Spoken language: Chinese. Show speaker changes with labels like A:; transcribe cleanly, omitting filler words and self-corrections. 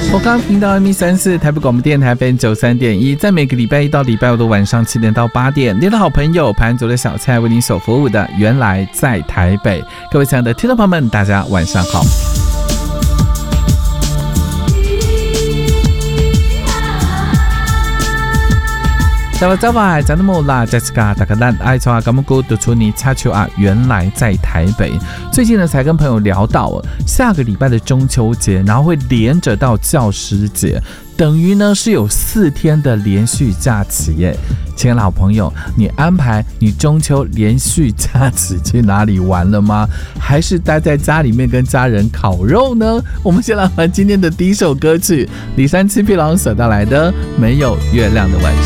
A: 我刚频道 M34 台北广播电台 FM93.1，在每个礼拜一到礼拜五的晚上7点到8点，你的好朋友盘走的小菜为您所服务的原来在台北。各位亲爱的听众朋友们，大家晚上好。早安，咱们啦，这次大家咱爱从咱们国的出你插球啊，原来在台北。最近呢，才跟朋友聊到下个礼拜的中秋节，然后会连着到教师节，等于呢是有4天的连续假期耶。亲爱的好朋友，你安排你中秋连续假期去哪里玩了吗？还是待在家里面跟家人烤肉呢？我们先来玩今天的第一首歌曲，李山七匹狼所带来的《没有月亮的晚上》。